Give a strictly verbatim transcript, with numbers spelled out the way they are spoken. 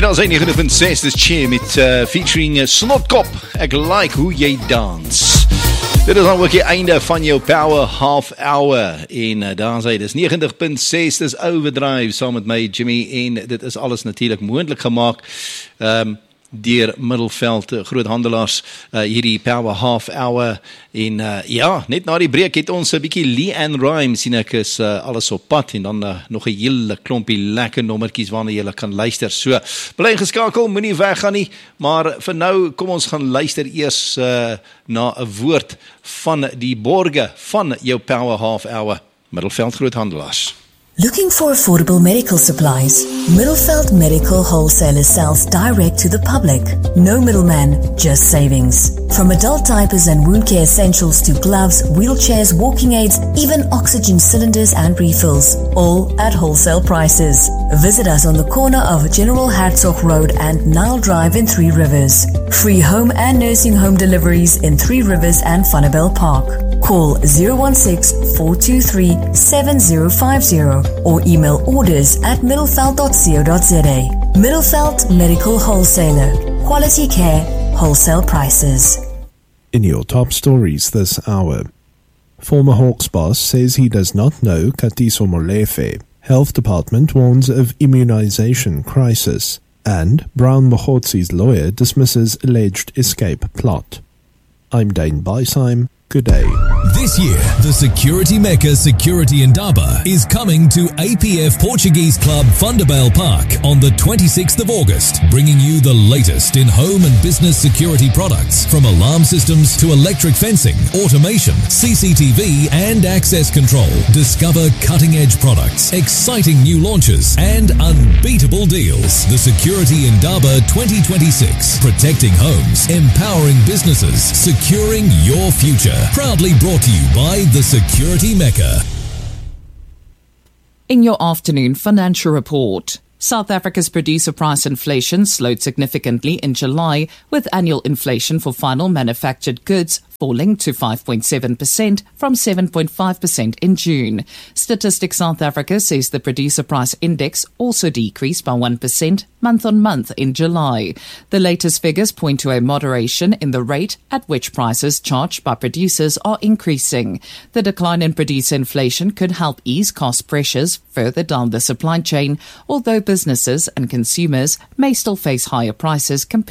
En dan zijn negen punt ses, dis Che met uh, featuring uh, Snotkop. Ek like hoe jy dans. Dit is dan ook die einde van jou Power Half Hour. En uh, daar sê, dis negentig punt ses, dis Overdrive, saam met my Jimmy. En dit is alles natuurlijk moontlik gemaak. Um, deur Middelveld groothandelaars uh, hierdie Power Half Hour en uh, ja, net na die breek het ons 'n bietjie Leanne Rhymes sien ek is uh, alles op pad en dan uh, nog 'n hele klompie lekker nommertjies waarna jy kan luister. So, bly geskakel, moenie weggaan nie, maar vir nou kom ons gaan luister eers uh, na 'n woord van die borge van jou Power Half Hour, Middelveld groothandelaars. Looking for affordable medical supplies? Middelveld Medical Wholesalers sells direct to the public. No middleman, just savings. From adult diapers and wound care essentials to gloves, wheelchairs, walking aids, even oxygen cylinders and refills. All at wholesale prices. Visit us on the corner of General Hertzog Road and Nile Drive in Three Rivers. Free home and nursing home deliveries in Three Rivers and Funnabell Park. Call zero one six, four two three, seven zero five zero or email orders at middelveld dot co dot za. Middelveld Medical Wholesaler. Quality care, wholesale prices. In your top stories this hour, former Hawks boss says he does not know Katiso Molefe. Health Department warns of immunization crisis. And Brown Mohotsi's lawyer dismisses alleged escape plot. I'm Dane Beisheim. Good day. This year, the Security Mecca Security Indaba is coming to A P F Portuguese Club Funnabell Park on the twenty-sixth of August, bringing you the latest in home and business security products, from alarm systems to electric fencing, automation, C C T V and access control. Discover cutting-edge products, exciting new launches and unbeatable deals. The Security Indaba twenty twenty-six, protecting homes, empowering businesses, securing your future. Proudly brought to you by the Security Mecca. In your afternoon financial report, South Africa's producer price inflation slowed significantly in July, with annual inflation for final manufactured goods falling to five point seven percent from seven point five percent in June. Statistics South Africa says the producer price index also decreased by one percent month on month in July. The latest figures point to a moderation in the rate at which prices charged by producers are increasing. The decline in producer inflation could help ease cost pressures further down the supply chain, although businesses and consumers may still face higher prices compared